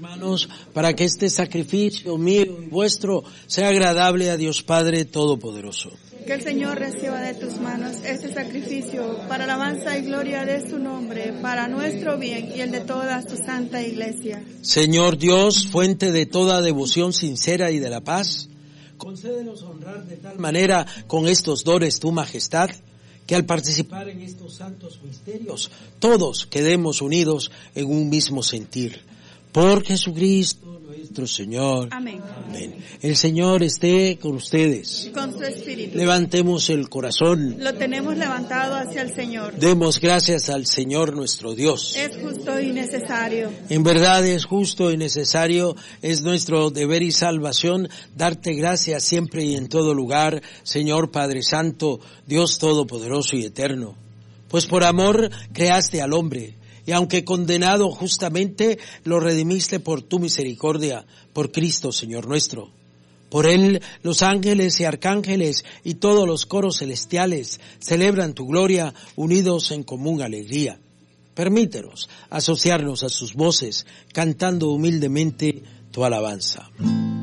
manos para que este sacrificio mío y vuestro sea agradable a Dios Padre Todopoderoso. Que el Señor reciba de tus manos este sacrificio para alabanza y gloria de su nombre, para nuestro bien y el de toda tu santa iglesia. Señor Dios, fuente de toda devoción sincera y de la paz, concédenos honrar de tal manera con estos dones tu majestad, que al participar en estos santos misterios, todos quedemos unidos en un mismo sentir. Por Jesucristo nuestro Señor. Amén. Amén. El Señor esté con ustedes. Con su espíritu. Levantemos el corazón. Lo tenemos levantado hacia el Señor. Demos gracias al Señor nuestro Dios. Es justo y necesario. En verdad es justo y necesario, es nuestro deber y salvación darte gracias siempre y en todo lugar, Señor Padre Santo, Dios Todopoderoso y Eterno. Pues por amor creaste al hombre, y aunque condenado justamente, lo redimiste por tu misericordia, por Cristo Señor nuestro. Por Él, los ángeles y arcángeles y todos los coros celestiales celebran tu gloria, unidos en común alegría. Permítenos asociarnos a sus voces, cantando humildemente tu alabanza.